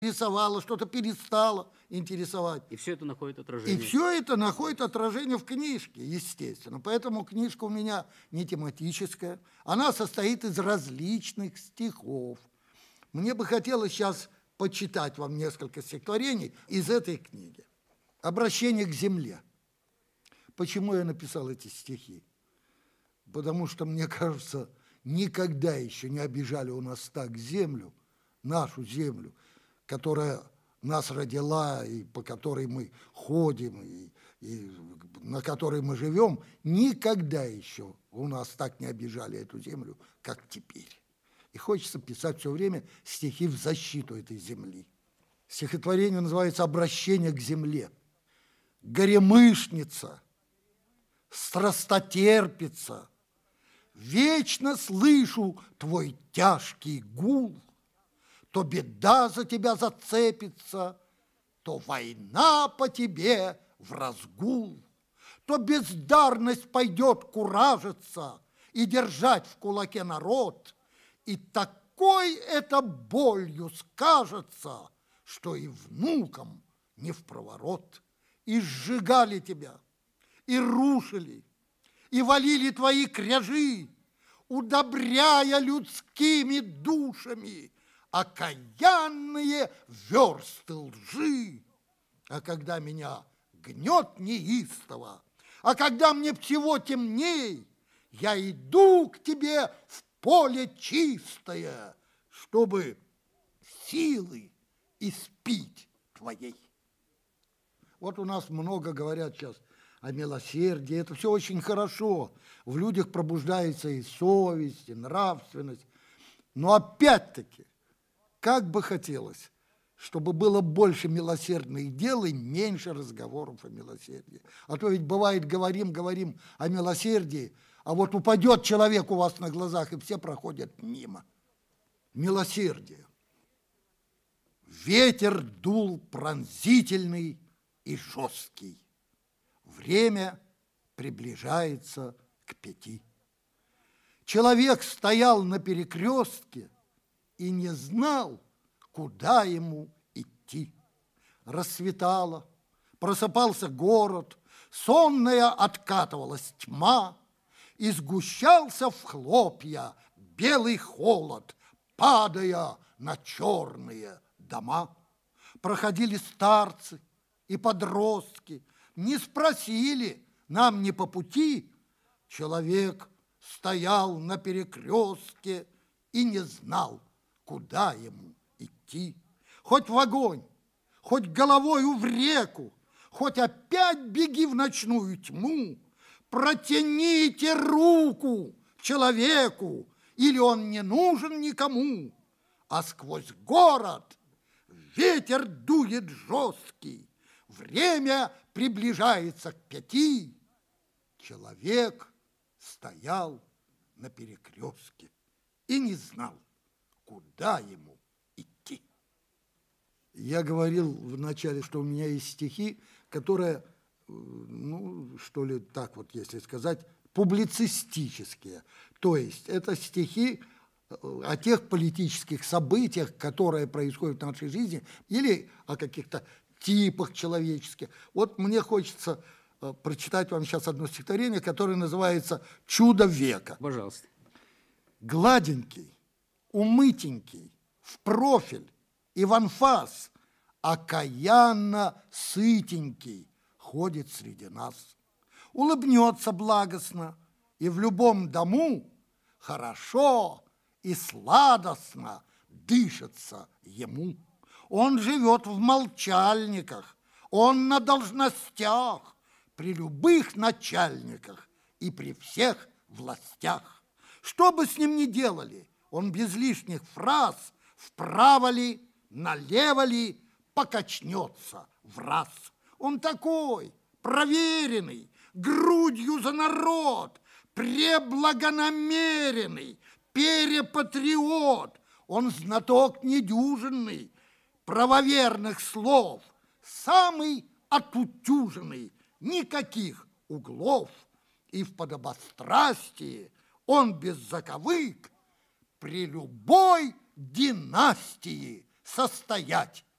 рисовало, что-то перестало интересовать. И все это находит отражение. И все это находит отражение в книжке, естественно. Поэтому книжка у меня не тематическая. Она состоит из различных стихов. Мне бы хотелось сейчас почитать вам несколько стихотворений из этой книги. «Обращение к земле». Почему я написал эти стихи? Потому что, мне кажется, никогда еще не обижали у нас так землю, нашу землю, которая нас родила, и по которой мы ходим, и на которой мы живем. Никогда еще у нас так не обижали эту землю, как теперь. И хочется писать все время стихи в защиту этой земли. Стихотворение называется «Обращение к земле». Горемышница, страстотерпица, вечно слышу твой тяжкий гул. То беда за тебя зацепится, то война по тебе в разгул, то бездарность пойдет куражиться и держать в кулаке народ, и такой это болью скажется, что и внукам не впроворот. И сжигали тебя, и рушили, и валили твои кряжи, удобряя людскими душами окаянные версты лжи. А когда меня гнет неистово, а когда мне всего темней, я иду к тебе в поле чистое, чтобы силы испить твоей. Вот у нас много говорят сейчас о милосердии. Это все очень хорошо. В людях пробуждается и совесть, и нравственность. Но опять-таки, как бы хотелось, чтобы было больше милосердных дел и меньше разговоров о милосердии. А то ведь бывает, говорим о милосердии, а вот упадет человек у вас на глазах, и все проходят мимо. Милосердие. Ветер дул пронзительный и жесткий. Время приближается к 5. Человек стоял на перекрестке и не знал, куда ему идти. Рассветало, просыпался город, сонная откатывалась тьма, и сгущался в хлопья белый холод, падая на черные дома. Проходили старцы и подростки, не спросили, нам не по пути. Человек стоял на перекрестке и не знал, куда ему идти. Хоть в огонь, хоть головою в реку, хоть опять беги в ночную тьму, протяните руку человеку, или он не нужен никому. А сквозь город ветер дует жесткий, время приближается к 5. Человек стоял на перекрестке и не знал, куда ему идти. Я говорил вначале, что у меня есть стихи, которые, ну, что ли, так вот, если сказать, публицистические. То есть это стихи о тех политических событиях, которые происходят в нашей жизни, или о каких-то типах человеческих. Вот мне хочется прочитать вам сейчас одно стихотворение, которое называется «Чудо века». Пожалуйста. Гладенький, умытенький, в профиль и в анфас, окаянно сытенький ходит среди нас. Улыбнется благостно, и в любом дому хорошо и сладостно дышится ему. Он живет в молчальниках, он на должностях, при любых начальниках и при всех властях. Что бы с ним ни делали, он без лишних фраз вправо ли, налево ли покачнется в раз. Он такой, проверенный, грудью за народ, преблагонамеренный, перепатриот. Он знаток недюжинный, правоверных слов, самый отутюженный, никаких углов. И в подобострастии он без заковык при любой династии состоять.